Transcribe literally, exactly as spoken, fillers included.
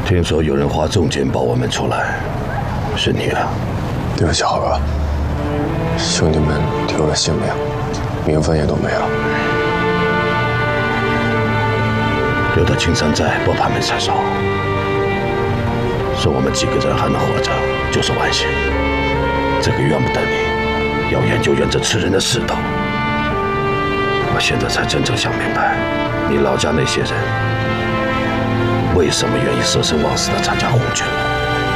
听说有人花重金保我们出来，是你啊？ 对不起，浩哥，兄弟们丢了性命，名分也都没了。 留到青山寨，不怕没柴烧。说我们几个人还能活着，就是万幸。这个怨不得你，要怨就怨这吃人的世道。我现在才真正想明白，你老家那些人为什么愿意舍生忘死的参加红军了。